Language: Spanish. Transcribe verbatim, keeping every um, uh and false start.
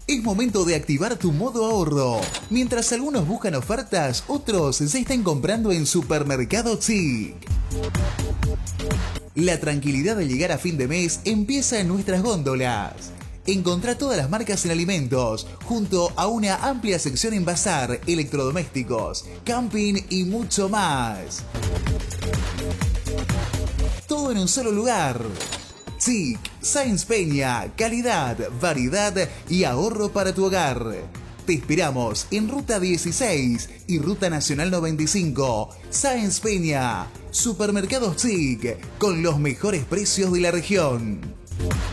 Es momento de activar tu modo ahorro. Mientras algunos buscan ofertas, otros ya están comprando en Supermercado Chic. La tranquilidad de llegar a fin de mes empieza en nuestras góndolas. Encontrá todas las marcas en alimentos, junto a una amplia sección en bazar, electrodomésticos, camping y mucho más. Todo en un solo lugar. Chic, Sáenz Peña, calidad, variedad y ahorro para tu hogar. Te esperamos en Ruta dieciséis y Ruta Nacional noventa y cinco, Sáenz Peña. Supermercados Chic, con los mejores precios de la región.